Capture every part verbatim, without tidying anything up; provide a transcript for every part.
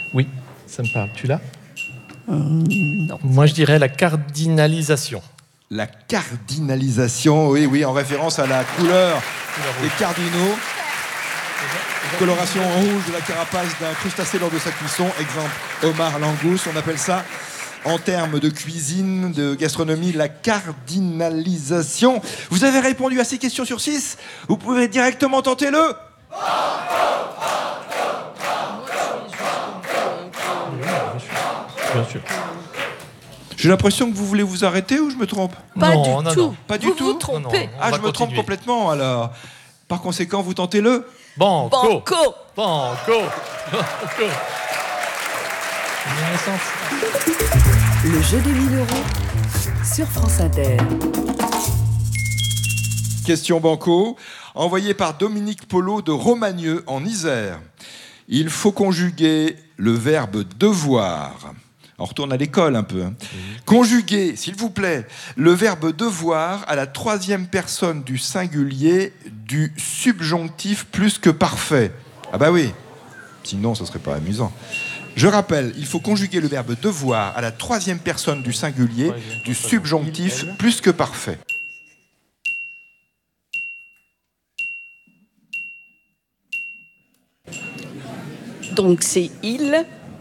Oui, ça me parle. Tu l'as ? Hum, non. Moi, je dirais la cardinalisation. La cardinalisation, oui, oui, en référence à la couleur des cardinaux. Coloration en rouge de la carapace d'un crustacé lors de sa cuisson. Exemple, homard, langouste. On appelle ça, en termes de cuisine, de gastronomie, la cardinalisation. Vous avez répondu à six questions sur six. Vous pouvez directement tenter le... Bien sûr. J'ai l'impression que vous voulez vous arrêter ou je me trompe ? Pas non, du non, tout. non. Pas du vous tout. vous trompez. Non, non. Ah, On je va me trompe continuer. complètement alors. Par conséquent, vous tentez le... Banco. Banco. Banco. Banco. Renaissance. Le jeu des mille euros sur France Inter. Question banco, envoyée par Dominique Polo de Romagneux en Isère. Il faut conjuguer le verbe devoir. On retourne à l'école un peu. Hein. Conjuguer, s'il vous plaît, le verbe devoir à la troisième personne du singulier du subjonctif plus que parfait. Ah bah oui, sinon ça serait pas amusant. Je rappelle, il faut conjuguer le verbe devoir à la troisième personne du singulier du subjonctif plus que parfait. Donc c'est il.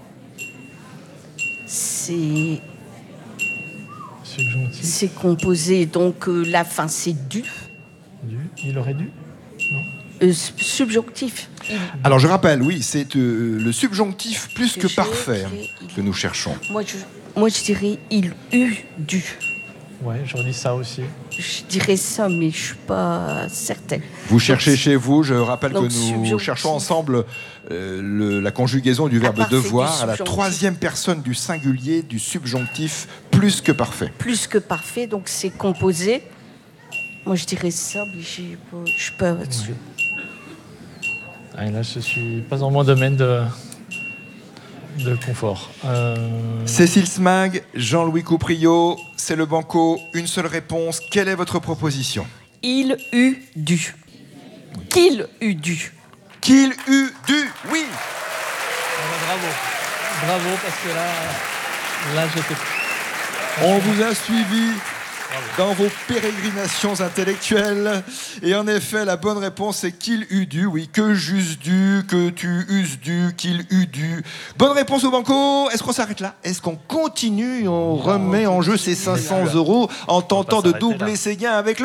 C'est, Subjonctif. c'est composé, donc euh, la fin c'est du. Du. Il aurait dû. Euh, subjonctif. Il. Alors je rappelle, oui, c'est euh, le subjonctif plus que J'ai parfait écrit il. que nous cherchons. Moi je, moi je dirais il eut dû. Ouais, j'aurais dit ça aussi. Je dirais ça, mais je suis pas certaine. Vous cherchez chez vous, je rappelle donc, que nous subjonctif. cherchons ensemble euh, le- la conjugaison du verbe parfait du devoir à la subjonctif. troisième personne du singulier du subjonctif plus que parfait. Plus que parfait, donc c'est composé. Moi je dirais ça, mais j'ai pas, je suis pas là-dessus. Ah, et là, je suis pas dans mon domaine de, de confort. Euh... Cécile Smag, Jean-Louis Coupriot, c'est le banco, une seule réponse. Quelle est votre proposition ? Il eut dû. Qu'il eut dû. Qu'il eût dû, oui. Ah bah, bravo. Bravo, parce que là, là j'étais... On vous a suivi dans vos pérégrinations intellectuelles. Et en effet, la bonne réponse est qu'il eût dû. Oui, que j'eusse dû, que tu eusses dû, qu'il eût dû. Bonne réponse au banco. Est-ce qu'on s'arrête là ? Est-ce qu'on continue ? On remet en jeu ces cinq cents euros en tentant de s'arrêter là. doubler ses gains avec le...